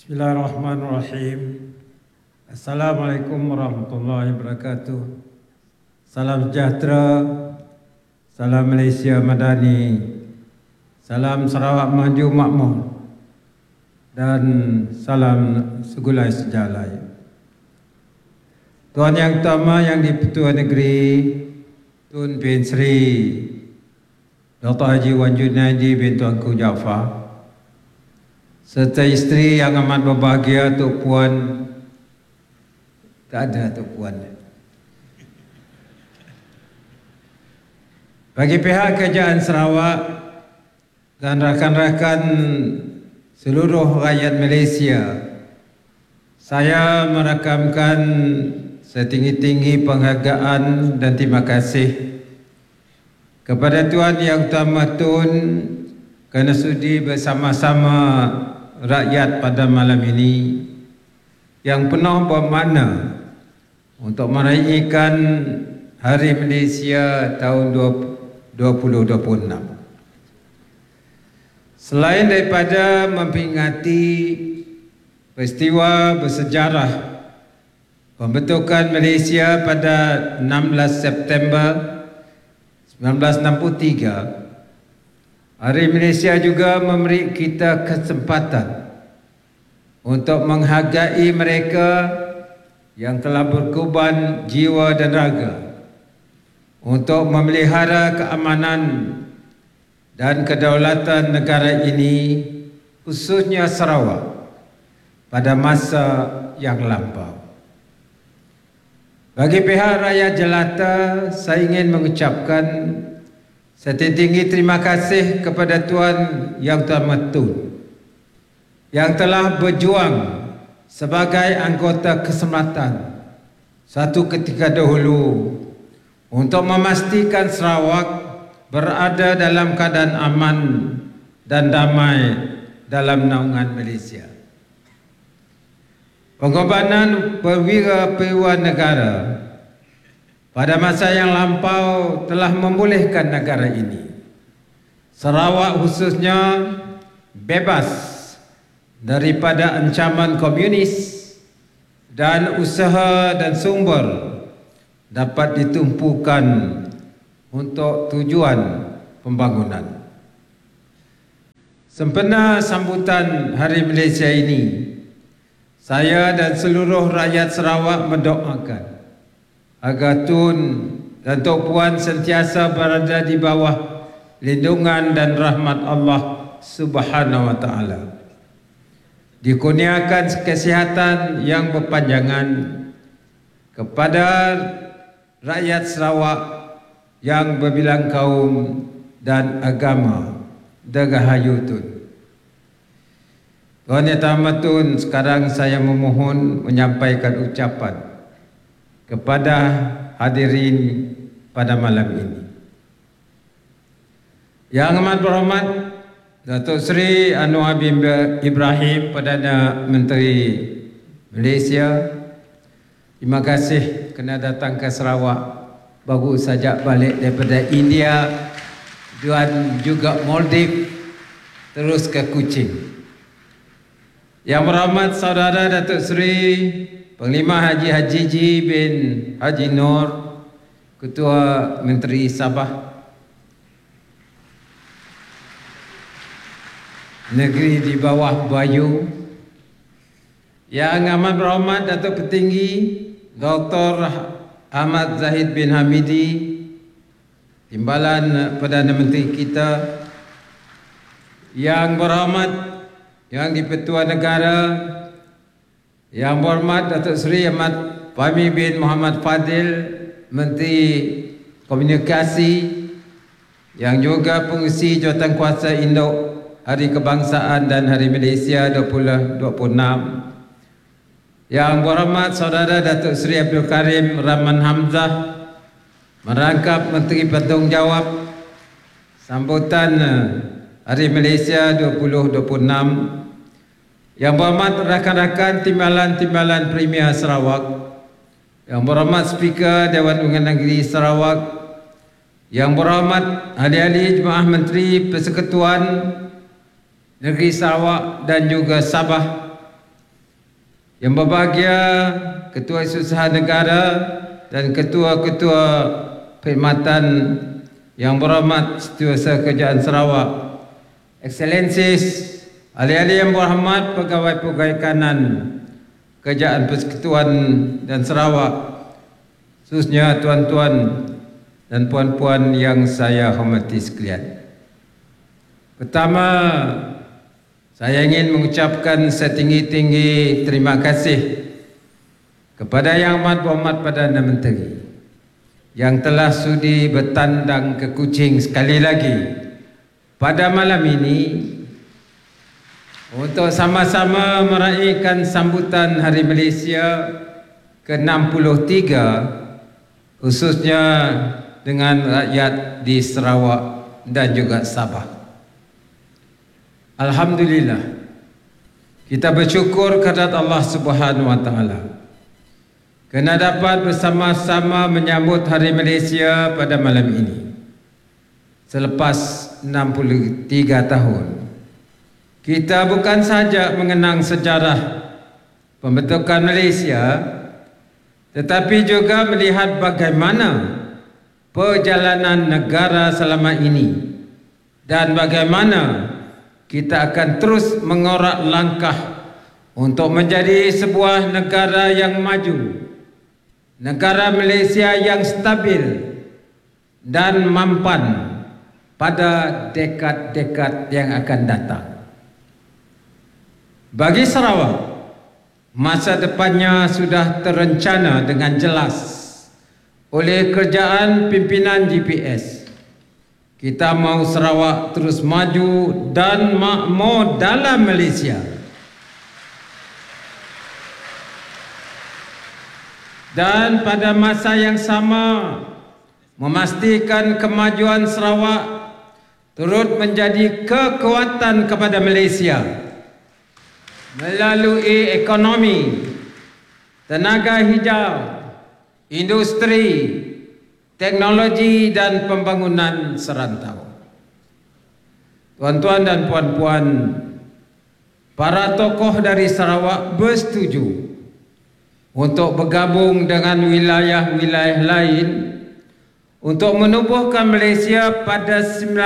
Bismillahirrahmanirrahim. Assalamualaikum warahmatullahi wabarakatuh. Salam sejahtera, salam Malaysia Madani, salam Sarawak Maju Makmur, dan salam segulai sejalai. Tuan Yang Utama Yang di-Pertua Negeri Tun Bin Sri Dr. Haji Wan Junaidi bin Tuanku Jaafar, serta isteri yang amat berbahagia Tok Puan, tak ada Tok Puan. Bagi pihak Kerajaan Sarawak dan rakan-rakan seluruh rakyat Malaysia, saya merakamkan setinggi-tinggi penghargaan dan terima kasih kepada Tuan Yang Utama Tun kerana sudi bersama-sama rakyat pada malam ini yang penuh bermakna untuk meraihkan Hari Malaysia tahun 2026. Selain daripada memperingati peristiwa bersejarah pembentukan Malaysia pada 16 September 1963, Hari Malaysia juga memberi kita kesempatan untuk menghargai mereka yang telah berkorban jiwa dan raga untuk memelihara keamanan dan kedaulatan negara ini, khususnya Sarawak, pada masa yang lampau. Bagi pihak rakyat jelata, saya ingin mengucapkan setinggi terima kasih kepada Tuan Yang Utama Tun yang telah berjuang sebagai anggota keselamatan satu ketika dahulu untuk memastikan Sarawak berada dalam keadaan aman dan damai dalam naungan Malaysia. Pengorbanan perwira-perwira negara pada masa yang lampau telah membolehkan negara ini, Sarawak khususnya, bebas daripada ancaman komunis dan usaha dan sumber dapat ditumpukan untuk tujuan pembangunan. Sempena sambutan Hari Malaysia ini, saya dan seluruh rakyat Sarawak mendoakan agar Tun dan Tok Puan sentiasa berada di bawah lindungan dan rahmat Allah Subhanahu wa Ta'ala, dikurniakan kesihatan yang berpanjangan kepada rakyat Sarawak yang berbilang kaum dan agama. Dirgahayu Tun. Tuan Yang Utama Tun, sekarang saya memohon menyampaikan ucapan kepada hadirin pada malam ini. Yang amat berhormat Datuk Seri Anwar bin Ibrahim, Perdana Menteri Malaysia, terima kasih kerana datang ke Sarawak. Baru saja balik daripada India dan juga Maldives, terus ke Kuching. Yang berhormat Saudara Datuk Seri Panglima Haji Ji bin Haji Nur, Ketua Menteri Sabah, Negeri di bawah Bayu. Yang amat berhormat Datuk Petinggi Dr. Ahmad Zahid bin Hamidi, Timbalan Perdana Menteri kita. Yang berhormat Yang di-Pertua Negara, Yang berhormat Datuk Seri Ahmad Fahmi bin Muhammad Fadil, Menteri Komunikasi, yang juga pengurusi Jawatankuasa Induk Hari Kebangsaan dan Hari Malaysia 2026. Yang berhormat Saudara Datuk Seri Abdul Karim Rahman Hamzah, merangkap Menteri Bertanggungjawab sambutan Hari Malaysia 2026. Yang berhormat rakan-rakan timbalan-timbalan Premier Sarawak, yang berhormat Speaker Dewan Undangan Negeri Sarawak, yang berhormat ahli-ahli Jemaah Menteri Persekutuan Negeri Sarawak dan juga Sabah, Yang berbahagia Ketua Usaha Negara dan Ketua-Ketua Perkhidmatan yang berhormat Setiausaha Kerajaan Sarawak, Excellencies, ahli-ahli yang berhormat, pegawai-pegawai kanan Kerajaan Persekutuan dan Sarawak, khususnya tuan-tuan dan puan-puan yang saya hormati sekalian. Pertama, saya ingin mengucapkan setinggi-tinggi terima kasih kepada Yang Amat Berhormat Perdana Menteri yang telah sudi bertandang ke Kuching sekali lagi pada malam ini untuk sama-sama meraihkan sambutan Hari Malaysia ke-63, khususnya dengan rakyat di Sarawak dan juga Sabah. Alhamdulillah, kita bersyukur kehadirat Allah Subhanahu Wa Taala kerana dapat bersama-sama menyambut Hari Malaysia pada malam ini. Selepas 63 tahun, kita bukan sahaja mengenang sejarah pembentukan Malaysia, tetapi juga melihat bagaimana perjalanan negara selama ini dan bagaimana kita akan terus mengorak langkah untuk menjadi sebuah negara yang maju, negara Malaysia yang stabil dan mampan pada dekad-dekad yang akan datang. Bagi Sarawak, masa depannya sudah terencana dengan jelas oleh kerajaan pimpinan GPS. Kita mahu Sarawak terus maju dan makmur dalam Malaysia. Dan pada masa yang sama, memastikan kemajuan Sarawak turut menjadi kekuatan kepada Malaysia melalui ekonomi, tenaga hijau, industri, teknologi dan pembangunan serantau. Tuan-tuan dan puan-puan, para tokoh dari Sarawak bersetuju untuk bergabung dengan wilayah-wilayah lain untuk menubuhkan Malaysia pada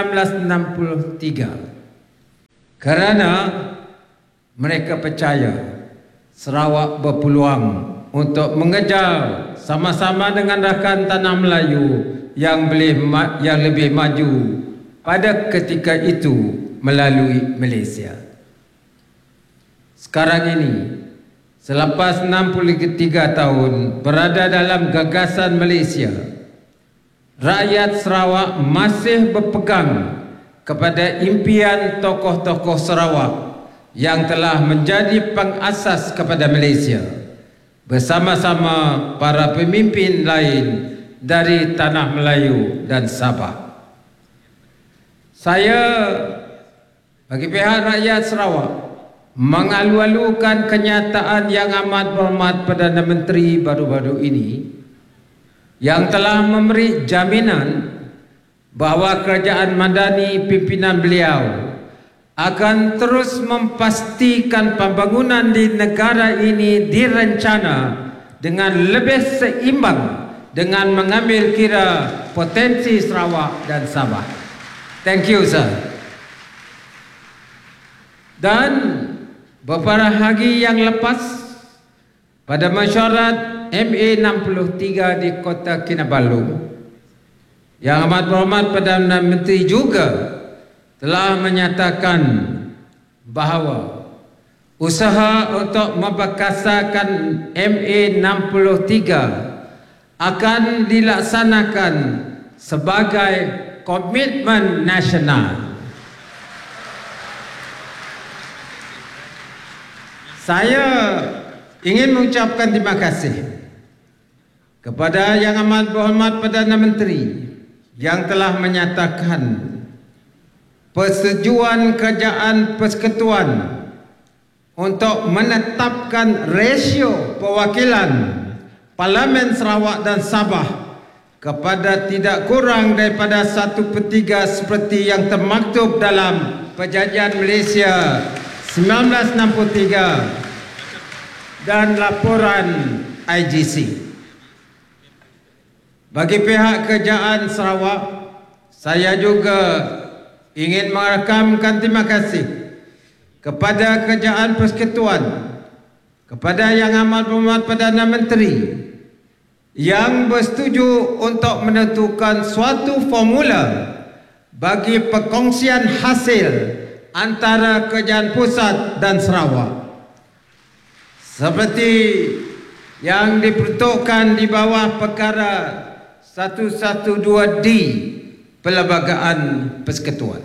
1963. Kerana mereka percaya Sarawak berpeluang untuk mengejar sama-sama dengan rakan tanah Melayu yang lebih maju pada ketika itu melalui Malaysia. Sekarang ini, selepas 63 tahun berada dalam gagasan Malaysia, rakyat Sarawak masih berpegang kepada impian tokoh-tokoh Sarawak yang telah menjadi pengasas kepada Malaysia, bersama-sama para pemimpin lain dari tanah Melayu dan Sabah. Saya bagi pihak rakyat Sarawak mengalu-alukan kenyataan Yang Amat Berhormat Perdana Menteri baru-baru ini yang telah memberi jaminan bahawa kerajaan Madani pimpinan beliau akan terus memastikan pembangunan di negara ini direncana dengan lebih seimbang dengan mengambil kira potensi Sarawak dan Sabah. Thank you, sir. Dan beberapa hari yang lepas, pada mesyuarat MA63 di Kota Kinabalu, Yang Amat Berhormat Perdana Menteri juga telah menyatakan bahawa usaha untuk memperkasakan MA63 akan dilaksanakan sebagai komitmen nasional. Saya ingin mengucapkan terima kasih kepada Yang Amat Berhormat Perdana Menteri yang telah menyatakan persetujuan Kerajaan Persekutuan untuk menetapkan rasio perwakilan Parlimen Sarawak dan Sabah kepada tidak kurang daripada 1/3 seperti yang termaktub dalam Perjanjian Malaysia 1963 dan laporan IGC. Bagi pihak Kerajaan Sarawak, saya juga ingin merakamkan terima kasih kepada Kerajaan Persekutuan, kepada Yang Amat Berhormat Perdana Menteri yang bersetuju untuk menentukan suatu formula bagi perkongsian hasil antara Kerajaan Pusat dan Sarawak, seperti yang diperuntukkan di bawah perkara 112D Perlembagaan Persekutuan.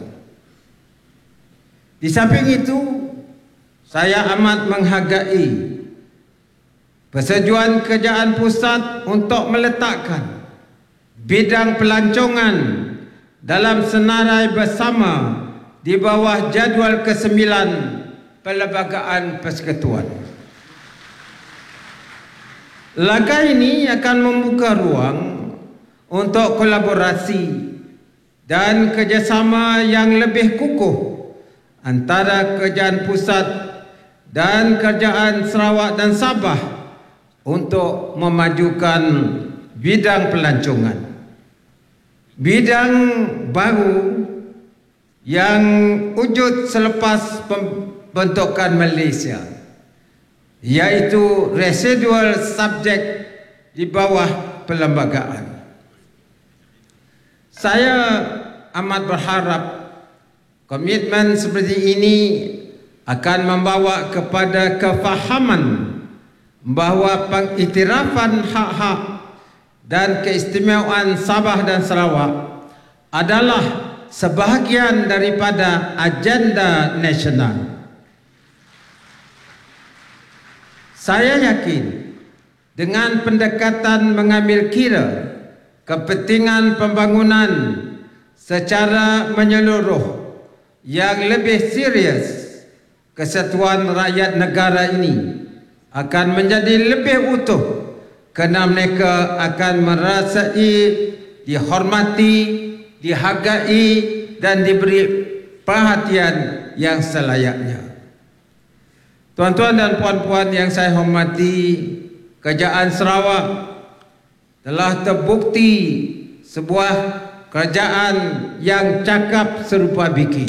Di samping itu, saya amat menghargai persetujuan Kerajaan Pusat untuk meletakkan bidang pelancongan dalam senarai bersama di bawah jadual ke-9 Perlembagaan Persekutuan. Langkah ini akan membuka ruang untuk kolaborasi dan kerjasama yang lebih kukuh antara Kerajaan Pusat dan Kerajaan Sarawak dan Sabah untuk memajukan bidang pelancongan. Bidang baru yang wujud selepas pembentukan Malaysia, iaitu residual subject di bawah perlembagaan. Saya amat berharap komitmen seperti ini akan membawa kepada kefahaman bahawa pengiktirafan hak-hak dan keistimewaan Sabah dan Sarawak adalah sebahagian daripada agenda nasional. Saya yakin dengan pendekatan mengambil kira kepentingan pembangunan secara menyeluruh yang lebih serius, kesatuan rakyat negara ini akan menjadi lebih utuh kerana mereka akan merasai dihormati, dihargai dan diberi perhatian yang selayaknya. Tuan-tuan dan puan-puan yang saya hormati, Kerajaan Sarawak telah terbukti sebuah kerajaan yang cakap serupa biki.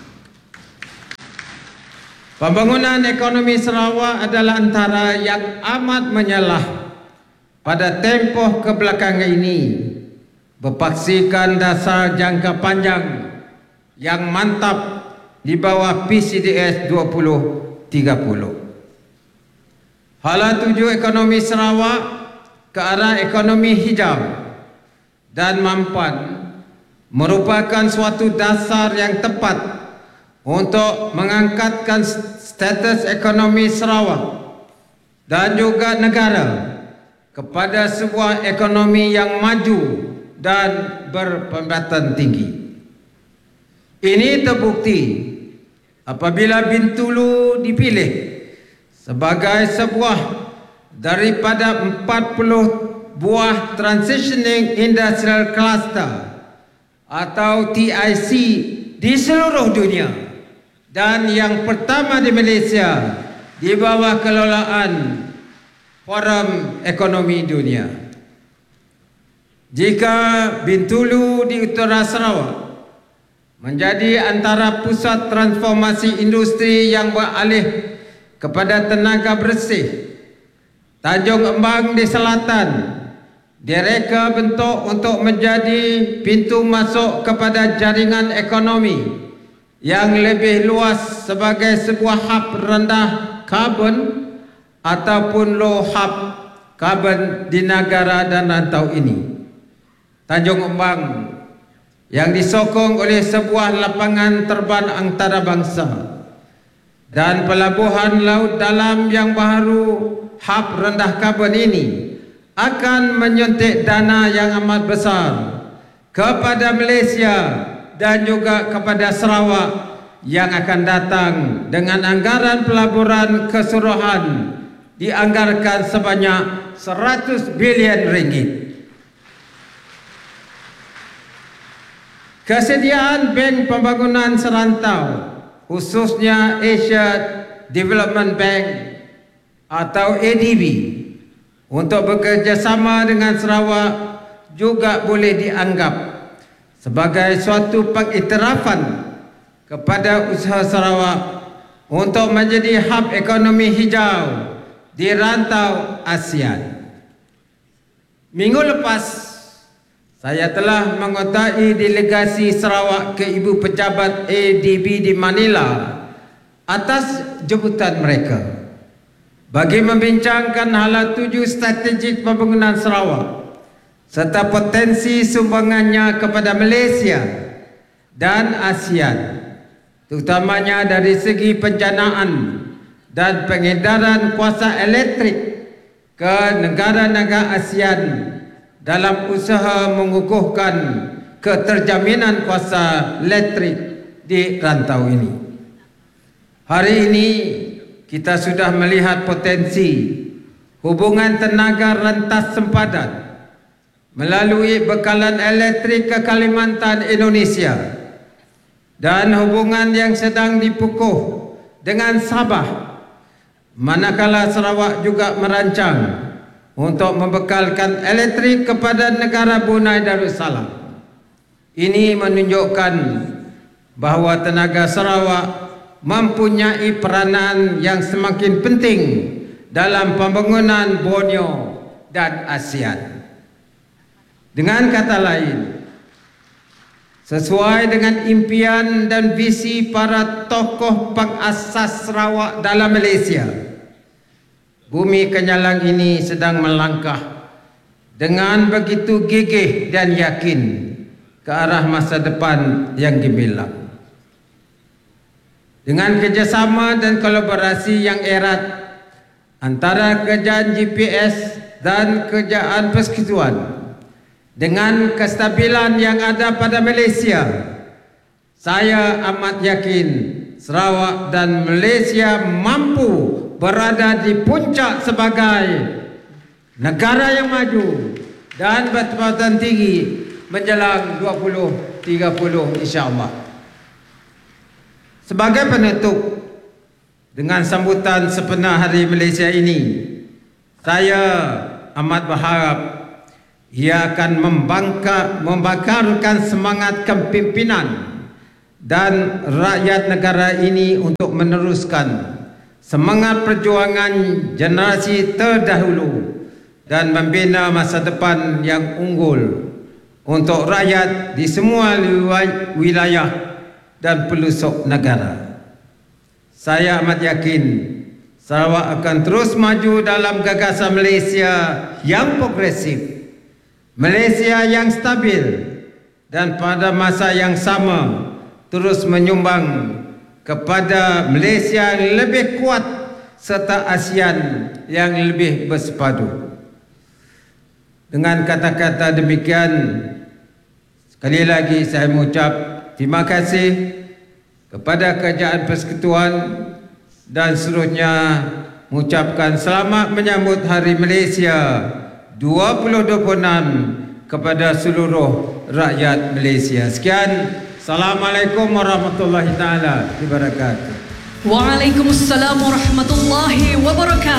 Pembangunan ekonomi Sarawak adalah antara yang amat menyalah pada tempoh kebelakangan ini, berpaksikan dasar jangka panjang yang mantap di bawah PCDS 2030. Hala tuju ekonomi Sarawak ke arah ekonomi hijau dan mampan merupakan suatu dasar yang tepat untuk mengangkatkan status ekonomi Sarawak dan juga negara kepada sebuah ekonomi yang maju dan berpendapatan tinggi. Ini terbukti apabila Bintulu dipilih sebagai sebuah daripada 40 buah Transitioning Industrial Cluster atau TIC di seluruh dunia dan yang pertama di Malaysia di bawah kelolaan Forum Ekonomi Dunia. Jika Bintulu di utara Sarawak menjadi antara pusat transformasi industri yang beralih kepada tenaga bersih, Tanjung Embang di selatan direka bentuk untuk menjadi pintu masuk kepada jaringan ekonomi yang lebih luas sebagai sebuah hub rendah karbon ataupun low hub karbon di negara dan rantau ini. Tanjung Embang yang disokong oleh sebuah lapangan terbang antarabangsa dan pelabuhan laut dalam yang baru, hub rendah karbon ini akan menyuntik dana yang amat besar kepada Malaysia dan juga kepada Sarawak yang akan datang dengan anggaran pelaburan keseluruhan dianggarkan sebanyak 100 bilion ringgit. Kesediaan Bank Pembangunan Serantau, khususnya Asia Development Bank, atau ADB untuk bekerjasama dengan Sarawak juga boleh dianggap sebagai suatu pengiktirafan kepada usaha Sarawak untuk menjadi hub ekonomi hijau di rantau ASEAN. Minggu lepas, saya telah mengotai delegasi Sarawak ke Ibu Pejabat ADB di Manila atas jemputan mereka bagi membincangkan hala tuju strategik pembangunan Sarawak serta potensi sumbangannya kepada Malaysia dan ASEAN, terutamanya dari segi penjanaan dan pengedaran kuasa elektrik ke negara-negara ASEAN dalam usaha mengukuhkan keterjaminan kuasa elektrik di rantau ini. Hari ini kita sudah melihat potensi hubungan tenaga rentas sempadan melalui bekalan elektrik ke Kalimantan, Indonesia, dan hubungan yang sedang dipukuh dengan Sabah, manakala Sarawak juga merancang untuk membekalkan elektrik kepada negara Brunei Darussalam. Ini menunjukkan bahawa tenaga Sarawak mempunyai peranan yang semakin penting dalam pembangunan Borneo dan ASEAN. Dengan kata lain, sesuai dengan impian dan visi para tokoh pengasas Sarawak dalam Malaysia, bumi Kenyalang ini sedang melangkah dengan begitu gigih dan yakin ke arah masa depan yang gemilang. Dengan kerjasama dan kolaborasi yang erat antara kerajaan GPS dan kerajaan persekutuan, dengan kestabilan yang ada pada Malaysia, saya amat yakin Sarawak dan Malaysia mampu berada di puncak sebagai negara yang maju dan bertempatan tinggi menjelang 2030 insya-Allah. Sebagai penutup, dengan sambutan sepenuh Hari Malaysia ini, saya amat berharap ia akan membangkarkan semangat kepimpinan dan rakyat negara ini untuk meneruskan semangat perjuangan generasi terdahulu dan membina masa depan yang unggul untuk rakyat di semua wilayah dan pelosok negara. Saya amat yakin Sarawak akan terus maju dalam gagasan Malaysia yang progresif, Malaysia yang stabil, dan pada masa yang sama terus menyumbang kepada Malaysia yang lebih kuat serta ASEAN yang lebih bersepadu. Dengan kata-kata demikian, sekali lagi saya mengucap terima kasih kepada Kerajaan Persekutuan dan seluruhnya mengucapkan selamat menyambut Hari Malaysia 2026 kepada seluruh rakyat Malaysia. Sekian. Assalamualaikum warahmatullahi taala wabarakatuh. Waalaikumsalam warahmatullahi wabarakatuh.